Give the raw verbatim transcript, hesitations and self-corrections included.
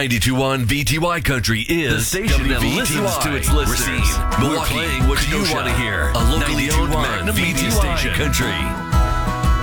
ninety-two point one V T Y Country is the station that listens to its listeners. Milwaukee, what you want to hear. A locally owned Magnum V T Y Country.